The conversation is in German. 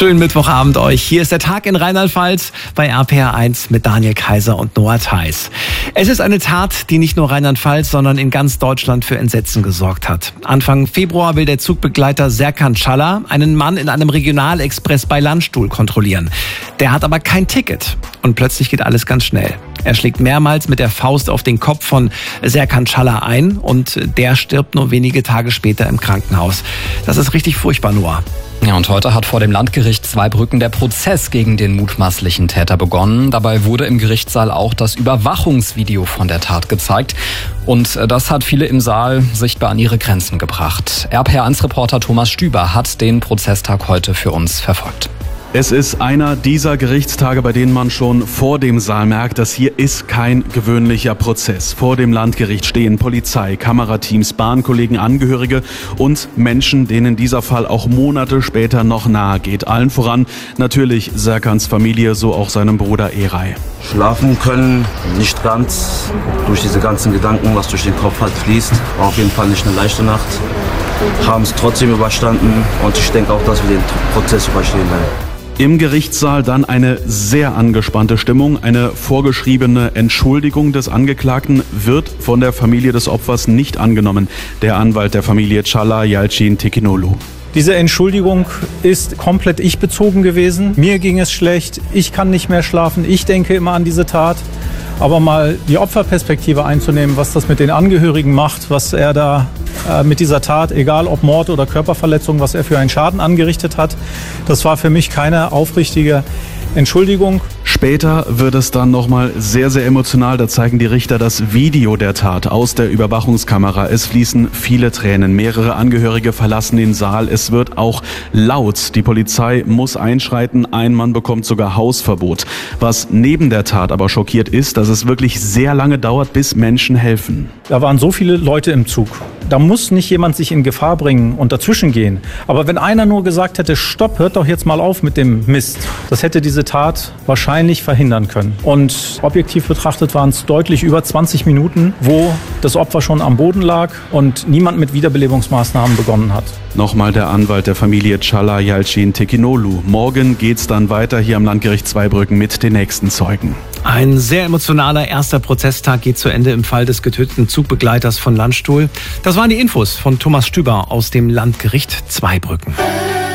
Schönen Mittwochabend euch. Hier ist der Tag in Rheinland-Pfalz bei RPR1 mit Daniel Kaiser und Noah Theis. Es ist eine Tat, die nicht nur Rheinland-Pfalz, sondern in ganz Deutschland für Entsetzen gesorgt hat. Anfang Februar will der Zugbegleiter Serkan Çalla einen Mann in einem Regionalexpress bei Landstuhl kontrollieren. Der hat aber kein Ticket. Und plötzlich geht alles ganz schnell. Er schlägt mehrmals mit der Faust auf den Kopf von Serkan Çalla ein und der stirbt nur wenige Tage später im Krankenhaus. Das ist richtig furchtbar, Noah. Ja, und heute hat vor dem Landgericht Zweibrücken der Prozess gegen den mutmaßlichen Täter begonnen. Dabei wurde im Gerichtssaal auch das Überwachungsvideo von der Tat gezeigt. Und das hat viele im Saal sichtbar an ihre Grenzen gebracht. RPR1-Reporter Thomas Stüber hat den Prozesstag heute für uns verfolgt. Es ist einer dieser Gerichtstage, bei denen man schon vor dem Saal merkt, das hier ist kein gewöhnlicher Prozess. Vor dem Landgericht stehen Polizei, Kamerateams, Bahnkollegen, Angehörige und Menschen, denen dieser Fall auch Monate später noch nahe geht. Allen voran natürlich Serkans Familie, so auch seinem Bruder Eray. Schlafen können, nicht ganz. Durch diese ganzen Gedanken, was durch den Kopf halt fließt, war auf jeden Fall nicht eine leichte Nacht. Haben es trotzdem überstanden und ich denke auch, dass wir den Prozess überstehen werden. Im Gerichtssaal dann eine sehr angespannte Stimmung. Eine vorgeschriebene Entschuldigung des Angeklagten wird von der Familie des Opfers nicht angenommen. Der Anwalt der Familie Çalla, Yalçin Tekinolu. Diese Entschuldigung ist komplett ich-bezogen gewesen. Mir ging es schlecht, ich kann nicht mehr schlafen, ich denke immer an diese Tat. Aber mal die Opferperspektive einzunehmen, was das mit den Angehörigen macht, was er da mit dieser Tat, egal ob Mord oder Körperverletzung, was er für einen Schaden angerichtet hat, das war für mich keine aufrichtige Entschuldigung. Später wird es dann nochmal sehr, sehr emotional. Da zeigen die Richter das Video der Tat aus der Überwachungskamera. Es fließen viele Tränen. Mehrere Angehörige verlassen den Saal. Es wird auch laut. Die Polizei muss einschreiten. Ein Mann bekommt sogar Hausverbot. Was neben der Tat aber schockiert ist, dass es wirklich sehr lange dauert, bis Menschen helfen. Da waren so viele Leute im Zug. Da muss nicht jemand sich in Gefahr bringen und dazwischen gehen. Aber wenn einer nur gesagt hätte, stopp, hört doch jetzt mal auf mit dem Mist, das hätte diese Tat wahrscheinlich verhindern können. Und objektiv betrachtet waren es deutlich über 20 Minuten, wo das Opfer schon am Boden lag und niemand mit Wiederbelebungsmaßnahmen begonnen hat. Nochmal der Anwalt der Familie Çalla, Yalçin Tekinolu. Morgen geht's dann weiter hier am Landgericht Zweibrücken mit den nächsten Zeugen. Ein sehr emotionaler erster Prozesstag geht zu Ende im Fall des getöteten Zugbegleiters von Landstuhl. Das waren die Infos von Thomas Stüber aus dem Landgericht Zweibrücken.